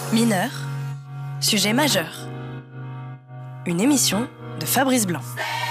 Mineur, sujet majeur. Une émission de Fabrice Blanc.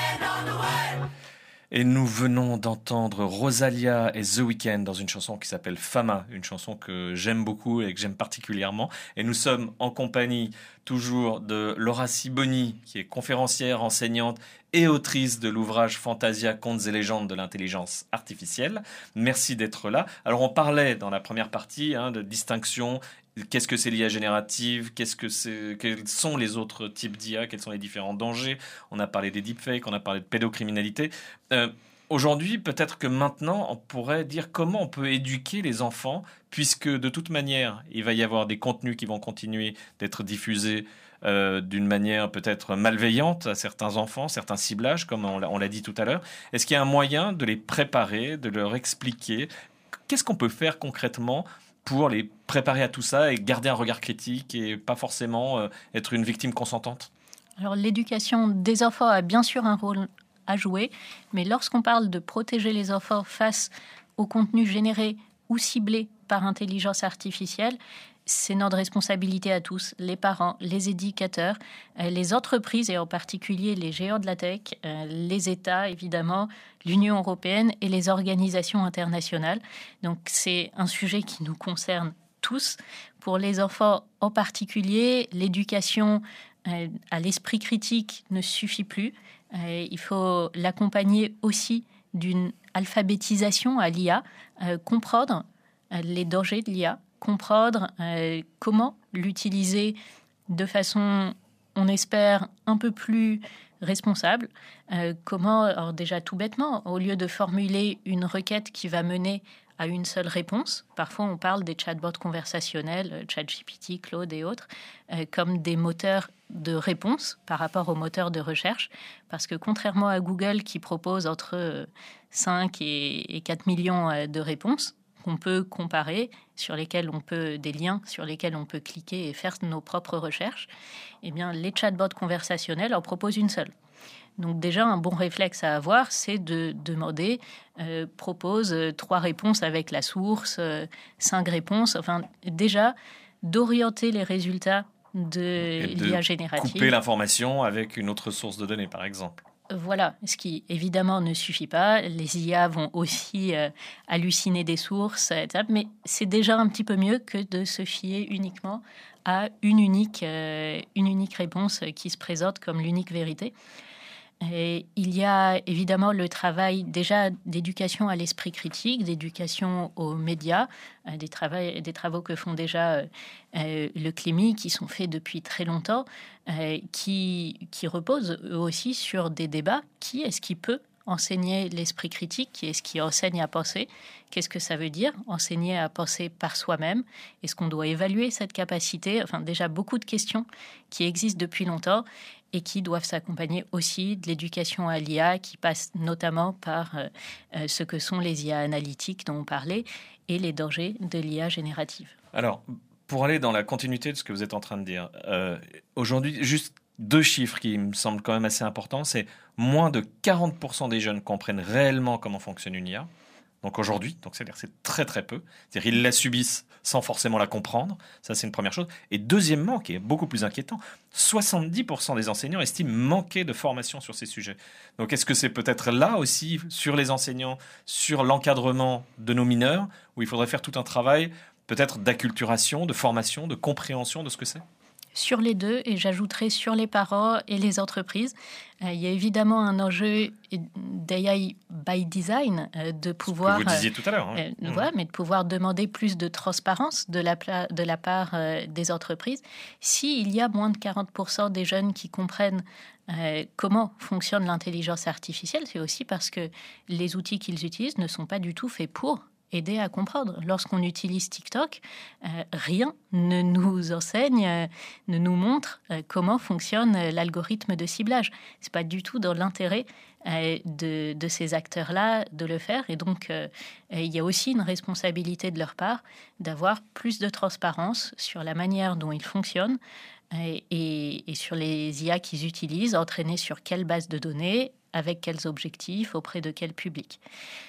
Et nous venons d'entendre Rosalia et The Weeknd dans une chanson qui s'appelle Fama, une chanson que j'aime beaucoup et que j'aime particulièrement. Et nous sommes en compagnie toujours de Laura Siboni, qui est conférencière, enseignante et autrice de l'ouvrage Fantasia, contes et légendes de l'intelligence artificielle. Merci d'être là. Alors on parlait dans la première partie de distinction. Qu'est-ce que c'est l'IA générative ? Quels sont les autres types d'IA ? Quels sont les différents dangers ? On a parlé des deepfakes, on a parlé de pédocriminalité. Aujourd'hui, peut-être que maintenant, on pourrait dire comment on peut éduquer les enfants, puisque de toute manière, il va y avoir des contenus qui vont continuer d'être diffusés d'une manière peut-être malveillante à certains enfants, certains ciblages, comme on l'a dit tout à l'heure. Est-ce qu'il y a un moyen de les préparer, de leur expliquer ? Qu'est-ce qu'on peut faire concrètement pour les préparer à tout ça et garder un regard critique et pas forcément être une victime consentante ? Alors, l'éducation des enfants a bien sûr un rôle à jouer, mais lorsqu'on parle de protéger les enfants face au contenu généré ou ciblé par intelligence artificielle, c'est notre responsabilité à tous, les parents, les éducateurs, les entreprises et en particulier les géants de la tech, les États évidemment, l'Union européenne et les organisations internationales. Donc c'est un sujet qui nous concerne tous. Pour les enfants en particulier, l'éducation à l'esprit critique ne suffit plus. Il faut l'accompagner aussi d'une alphabétisation à l'IA, comprendre les dangers de l'IA, comprendre comment l'utiliser de façon, on espère, un peu plus responsable. Alors déjà tout bêtement, au lieu de formuler une requête qui va mener à une seule réponse, parfois on parle des chatbots conversationnels, ChatGPT, Claude et autres, comme des moteurs de réponse par rapport aux moteurs de recherche, parce que contrairement à Google qui propose entre 5 et 4 millions de réponses, qu'on peut comparer, des liens sur lesquels on peut cliquer et faire nos propres recherches, eh bien, les chatbots conversationnels en proposent une seule. Donc déjà, un bon réflexe à avoir, c'est de demander, propose 3 réponses avec la source, 5 réponses, enfin déjà d'orienter les résultats de l'IA générative. Couper l'information avec une autre source de données, par exemple. Voilà, ce qui évidemment ne suffit pas. Les IA vont aussi halluciner des sources, etc. Mais c'est déjà un petit peu mieux que de se fier uniquement à une unique réponse qui se présente comme l'unique vérité. Et il y a évidemment le travail déjà d'éducation à l'esprit critique, d'éducation aux médias, des travaux que font déjà le CLEMI, qui sont faits depuis très longtemps, qui reposent eux aussi sur des débats. Qui est-ce qui peut enseigner l'esprit critique? Qui est-ce qui enseigne à penser? Qu'est-ce que ça veut dire, enseigner à penser par soi-même? Est-ce qu'on doit évaluer cette capacité? Enfin, déjà beaucoup de questions qui existent depuis longtemps et qui doivent s'accompagner aussi de l'éducation à l'IA, qui passe notamment par ce que sont les IA analytiques dont on parlait et les dangers de l'IA générative. Alors, pour aller dans la continuité de ce que vous êtes en train de dire, aujourd'hui, juste 2 chiffres qui me semblent quand même assez importants, c'est moins de 40% des jeunes comprennent réellement comment fonctionne une IA. Donc aujourd'hui, c'est-à-dire c'est très très peu. C'est-à-dire ils la subissent sans forcément la comprendre. Ça, c'est une première chose. Et deuxièmement, qui est beaucoup plus inquiétant, 70% des enseignants estiment manquer de formation sur ces sujets. Donc est-ce que c'est peut-être là aussi, sur les enseignants, sur l'encadrement de nos mineurs, où il faudrait faire tout un travail peut-être d'acculturation, de formation, de compréhension de ce que c'est ? Sur les deux, et j'ajouterai sur les parents et les entreprises. Il y a évidemment un enjeu d'AI by design, de pouvoir... Ce que vous disiez tout à l'heure. Voilà, mais de pouvoir demander plus de transparence de la part des entreprises. S'il y a moins de 40% des jeunes qui comprennent comment fonctionne l'intelligence artificielle, c'est aussi parce que les outils qu'ils utilisent ne sont pas du tout faits pour aider à comprendre. Lorsqu'on utilise TikTok, rien ne nous enseigne, ne nous montre comment fonctionne l'algorithme de ciblage. C'est pas du tout dans l'intérêt de ces acteurs-là de le faire. Et donc, il y a aussi une responsabilité de leur part d'avoir plus de transparence sur la manière dont ils fonctionnent et sur les IA qu'ils utilisent, entraînés sur quelle base de données, avec quels objectifs, auprès de quel public.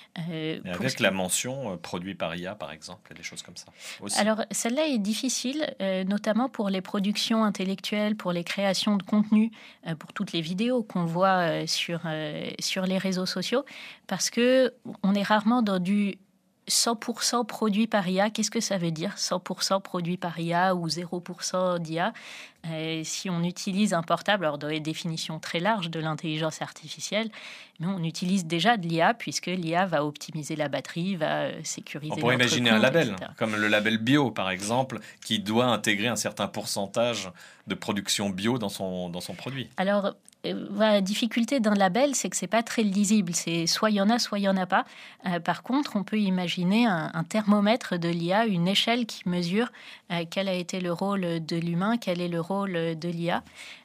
Avec la mention produit par IA, par exemple, et des choses comme ça aussi. Alors, celle-là est difficile, notamment pour les productions intellectuelles, pour les créations de contenu, pour toutes les vidéos qu'on voit sur les réseaux sociaux, parce qu'on est rarement dans du 100% produit par IA. Qu'est-ce que ça veut dire 100% produit par IA ou 0% d'IA? Si on utilise un portable, alors dans les définitions très larges de l'intelligence artificielle, mais on utilise déjà de l'IA, puisque l'IA va optimiser la batterie, va sécuriser. On pourrait imaginer un label, etc. comme le label bio par exemple, qui doit intégrer un certain pourcentage de production bio dans son produit. Alors, la difficulté d'un label, c'est que c'est pas très lisible. C'est soit il y en a, soit il y en a pas. Par contre, on peut imaginer un thermomètre de l'IA, une échelle qui mesure quel a été le rôle de l'humain, quel est le rôle de l'IA.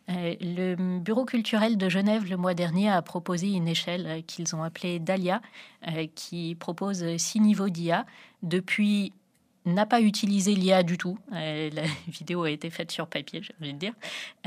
Le Bureau culturel de Genève, le mois dernier, a proposé une échelle qu'ils ont appelée DALIA, qui propose 6 niveaux d'IA. Depuis n'a pas utilisé l'IA du tout. La vidéo a été faite sur papier, j'ai envie de dire.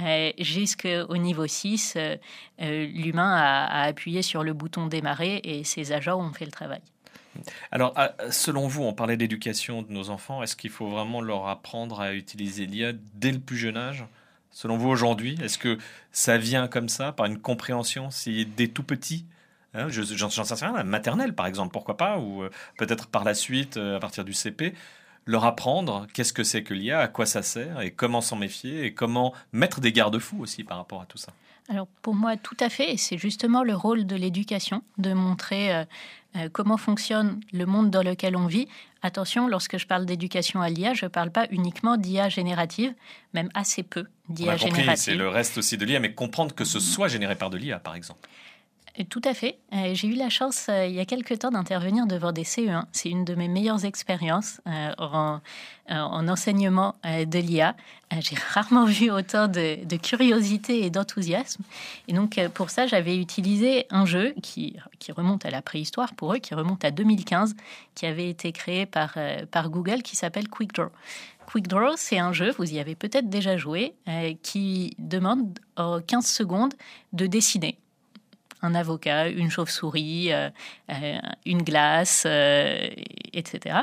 Jusqu'au niveau 6, l'humain a appuyé sur le bouton démarrer et ses agents ont fait le travail. Alors, selon vous, on parlait d'éducation de nos enfants. Est-ce qu'il faut vraiment leur apprendre à utiliser l'IA dès le plus jeune âge ? Selon vous, aujourd'hui, est-ce que ça vient comme ça, par une compréhension, si dès tout petit ? J'en sais rien, la maternelle, par exemple, pourquoi pas ? Ou peut-être par la suite, à partir du CP, leur apprendre qu'est-ce que c'est que l'IA, à quoi ça sert, et comment s'en méfier, et comment mettre des garde-fous aussi par rapport à tout ça. Alors pour moi, tout à fait, et c'est justement le rôle de l'éducation, de montrer comment fonctionne le monde dans lequel on vit. Attention, lorsque je parle d'éducation à l'IA, je ne parle pas uniquement d'IA générative, même assez peu d'IA générative. C'est le reste aussi de l'IA, mais comprendre que ce soit généré par de l'IA, par exemple. Tout à fait. J'ai eu la chance, il y a quelques temps, d'intervenir devant des CE1. C'est une de mes meilleures expériences en enseignement de l'IA. J'ai rarement vu autant de curiosité et d'enthousiasme. Et donc, pour ça, j'avais utilisé un jeu qui remonte à la préhistoire pour eux, qui remonte à 2015, qui avait été créé par Google, qui s'appelle QuickDraw. QuickDraw, c'est un jeu, vous y avez peut-être déjà joué, qui demande en 15 secondes de dessiner un avocat, une chauve-souris, une glace, etc.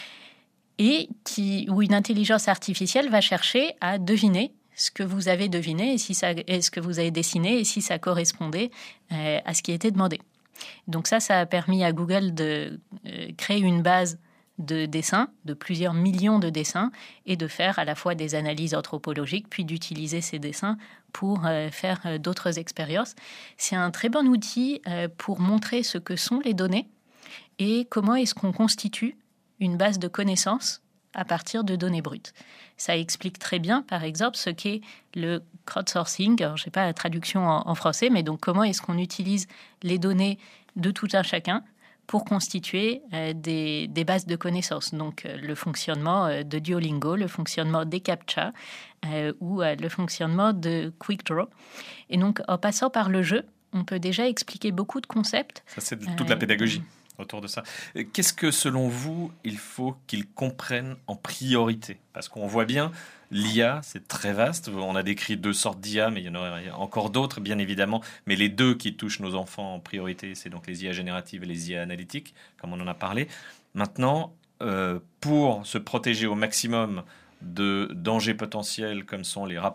Et où une intelligence artificielle va chercher à deviner ce que vous avez deviné et ce que vous avez dessiné et si ça correspondait à ce qui était demandé. Donc ça a permis à Google de créer une base de dessins, de plusieurs millions de dessins, et de faire à la fois des analyses anthropologiques, puis d'utiliser ces dessins pour faire d'autres expériences. C'est un très bon outil pour montrer ce que sont les données et comment est-ce qu'on constitue une base de connaissances à partir de données brutes. Ça explique très bien, par exemple, ce qu'est le crowdsourcing. Alors, je n'ai pas la traduction en français, mais donc comment est-ce qu'on utilise les données de tout un chacun pour constituer des bases de connaissances. Donc, le fonctionnement de Duolingo, le fonctionnement des CAPTCHA ou le fonctionnement de QuickDraw. Et donc, en passant par le jeu, on peut déjà expliquer beaucoup de concepts. Ça, c'est toute la pédagogie autour de ça. Qu'est-ce que, selon vous, il faut qu'ils comprennent en priorité ? Parce qu'on voit bien, l'IA, c'est très vaste. On a décrit 2 sortes d'IA, mais il y en aurait encore d'autres, bien évidemment. Mais les 2 qui touchent nos enfants en priorité, c'est donc les IA génératives et les IA analytiques, comme on en a parlé. Maintenant, pour se protéger au maximum de dangers potentiels, comme sont les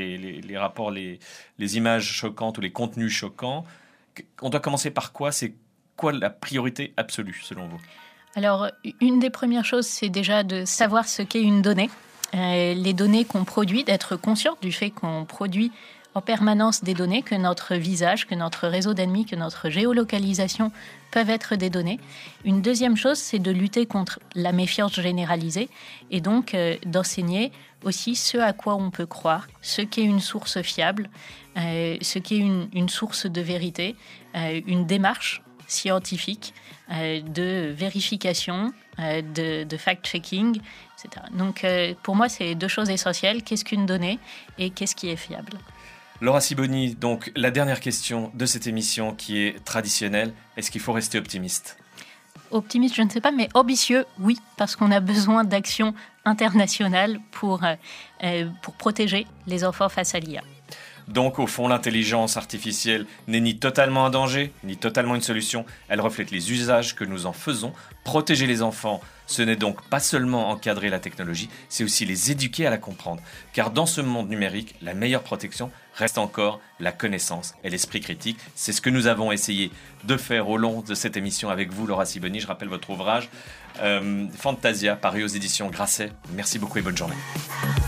images choquantes ou les contenus choquants, on doit commencer par quoi ? C'est quoi la priorité absolue, selon vous ? Alors, une des premières choses, c'est déjà de savoir ce qu'est une donnée. Les données qu'on produit, d'être conscient du fait qu'on produit en permanence des données, que notre visage, que notre réseau d'ennemis, que notre géolocalisation peuvent être des données. Une deuxième chose, c'est de lutter contre la méfiance généralisée et donc d'enseigner aussi ce à quoi on peut croire, ce qu'est une source fiable, ce qu'est une source de vérité, une démarche scientifique, de vérification, de fact-checking, etc. Donc, pour moi, c'est 2 choses essentielles. Qu'est-ce qu'une donnée et qu'est-ce qui est fiable ? Laura Sibony, donc la dernière question de cette émission qui est traditionnelle. Est-ce qu'il faut rester optimiste ? Optimiste, je ne sais pas, mais ambitieux, oui, parce qu'on a besoin d'actions internationales pour protéger les enfants face à l'IA. Donc au fond, l'intelligence artificielle n'est ni totalement un danger, ni totalement une solution. Elle reflète les usages que nous en faisons. Protéger les enfants, ce n'est donc pas seulement encadrer la technologie, c'est aussi les éduquer à la comprendre. Car dans ce monde numérique, la meilleure protection reste encore la connaissance et l'esprit critique. C'est ce que nous avons essayé de faire au long de cette émission avec vous, Laura Sibony. Je rappelle votre ouvrage Fantasia, paru aux éditions Grasset. Merci beaucoup et bonne journée.